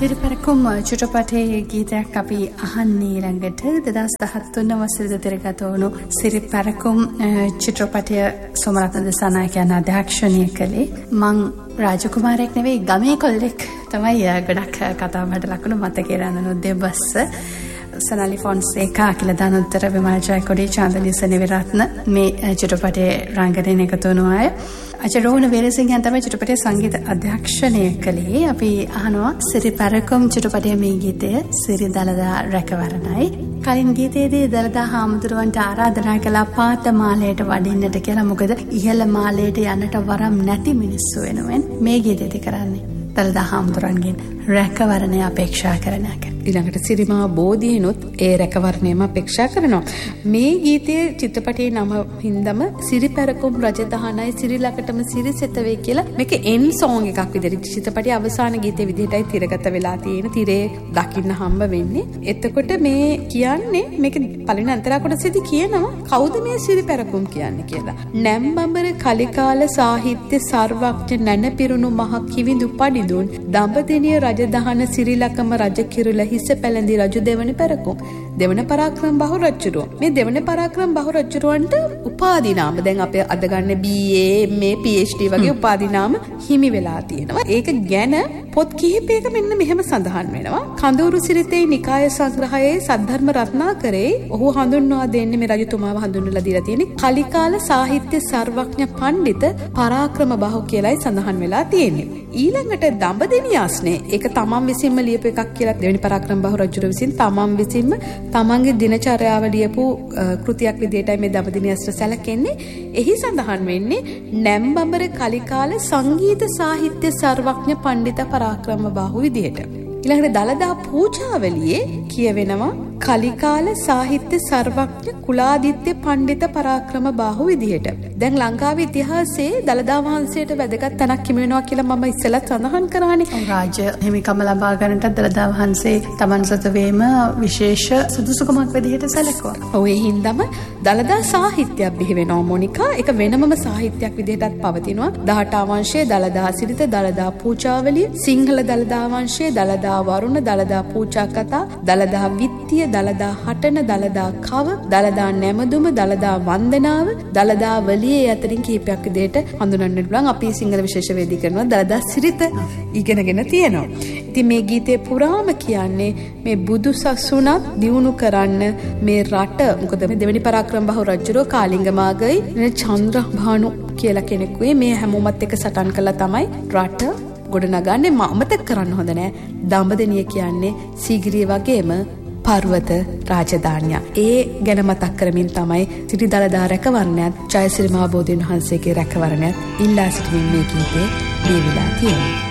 සිරිපැරකුම් චිත්‍රපටයේ ගීතයක් අපි අහන්නේ ඊළඟට 2013 වසරේ තිරගත වුණු සිරිපැරකුම් චිත්‍රපටය සෝමරත්න දසනායකයන් අධ්‍යක්ෂණය කළේ. මං රාජකුමාරයෙක් නෙවෙයි ගමේ කොල්ලෙක් තමයි ගොඩක් කතා බහට ලකුණු මතකේ රඳන දෙබස් සනලි ෆොන්සේකා කියලා දානොත්තර විමල් ජයකොඩි චාන්දනී සෙනවිරත්න මේ චිත්‍රපටයේ රංගනයෙන් එකතු වුණු අය. අචරෝහණ වීරසිංහයන් තමයි චිත්‍රපටයේ සංගීත අධ්‍යක්ෂණය කළේ. අපි අහනවා සිරිපැරකුම් චිත්‍රපටයේ මේ ගීතය සිරි දළදා රැකවරණයි. කලින් ගීතයේදී දළදා හාමුදුරුවන්ට ආරාධනා කළා පාත මාලයට වඩින්නට කියලා. මොකද ඉහළ මාලයට යන්නට වරම් නැති මිනිස්සු වෙනුවෙන් මේ ගීතයේදී කරන්නේ දළදා හාමුදුරුවන්ගෙන් රැකවරණය අපේක්ෂා කරන එක. ඊළඟට සිරිමා බෝධියනොත් ඒ රැකවරණයම අපේක්ෂා කරනවා. මේ ගීතයේ චිත්‍රපටයේ නම හින්දම සිරිපැරකුම් රජදහනයි සිරිලකටම සිරිසෙත වේ කියලා මේක එන් සෝංග් එකක් විදිහට චිත්‍රපටයේ අවසාන ගීතයේ විදිහටයි තිරගත වෙලා තියෙන. තිරේ දකින්න හම්බ වෙන්නේ. එතකොට මේ කියන්නේ මේක පළවෙනි අන්තරා කොටසේදී කියනවා කවුද මේ සිරිපැරකුම් කියන්නේ කියලා. නැම්බඹර කලිකාල සාහිත්‍ය සර්වඥ නැනපිරුණු මහ කිවිඳු පඩිදුන් දඹදෙනිය රජදහන සිරිලකම රජ කිරුල හිස පැලඳි රජු දෙවන පැරකුම්. දෙවන පරාක්‍රම බහු රජුරුවන්. මේ දෙවන පරාක්‍රම බහු රජුරුවන්ට උපාධි නාම දැන් අපි අද ගන්න BA මේ PhD වගේ උපාධි නාම හිමි වෙලා තියෙනවා. ඒක ගැන පොත් කිහිපයක මෙන්න මෙහෙම සඳහන් වෙනවා. කඳවුරු සිරිතේ නිකාය සංග්‍රහයේ සද්ධර්ම රත්නාකරේ ඔහු හඳුන්වා දෙන්නේ මේ රජතුමාව හඳුන්වලා දීලා තියෙන්නේ කලිකාල සාහිත්‍ය සර්වඥ පඬිත පරාක්‍රම බහු කියලායි සඳහන් වෙලා තියෙන්නේ. ඊළඟට දඹදෙනියාස්නේ ඒක තමන් විසින්ම ලියපු එකක් කියලා දෙවෙනි පරාක්‍රම බහු රජුර විසින් තමන් විසින්ම තමන්ගේ දිනචර්යාව ලියපු කෘතියක් විදිහටයි මේ දඹදෙනියාස්ට සැලකෙන්නේ. එහි සඳහන් වෙන්නේ නැම්බඹර කලිකාල සංගීත සාහිත්‍ය සර්වඥ පඬිත පරාක්‍රම බහු විදිහට. ඊළඟට දළදා පූජාවලියේ කියවෙනවා කලිකාල සාහිත්‍ය සර්වඥ කුලාදිත්‍ය පඬිත පරාක්‍රම බාහු විදිහට. දැන් ලංකාවේ ඉතිහාසයේ දළදා වහන්සේට වැදගත් තැනක් හිමි වෙනවා කියලා මම ඉස්සෙල්ලත් සඳහන් කරානේ. රාජ්‍ය හිමිකම ලබා ගන්නට දළදා වහන්සේ තමන් සතුවේම විශේෂ සුදුසුකමක් විදිහට සැලකුවා. ඔව් ඒ හින්දාම දළදා සාහිත්‍යයක් බිහි වෙනවා මොනිකා. ඒක වෙනමම සාහිත්‍යයක් විදිහටත් පවතිනවා. 18 වංශයේ දළදා සිරිත, දළදා පූජාවලිය, සිංහල දළදා වංශයේ දළදා වරුණ, දළදා පූජා කතා, දළදා විත්තිය, දළදා හටන, දළදා කව, දළදා නැමදුම, දළදා වන්දනාව, දළදා වලියේ අතරින් කීපයක් විදිහට හඳුනන්නට පුළුවන්. අපි සිංහල විශේෂ වේදිකරනවා දළදා සිරිත ඉගෙනගෙන තියෙනවා. ඉතින් මේ ගීතේ පුරාම කියන්නේ මේ බුදු සසුනත් දියුණු කරන්න මේ රට. මොකද මේ දෙවෙනි පරාක්‍රම බහු රජුරෝ කාලිංගමාගයි චන්ද්‍රභානු කියලා කෙනෙකුයි මේ හැමෝමත් එක්ක සටන් කළා තමයි රට ගොඩනගන්නේ. අමතක කරන්න හොඳ නෑ දඹදෙනිය කියන්නේ සීගිරිය වගේම පර්වත රාජධානිය. ඒ ගැන මතක් කරමින් තමයි සිරි දළදා රැකවරණයත් ජයසිරි මහ බෝධීන් වහන්සේගේ රැකවරණයත් ඉල්ලා සිටින මේ ගීතේ ලියවිලා තියෙන්නේ.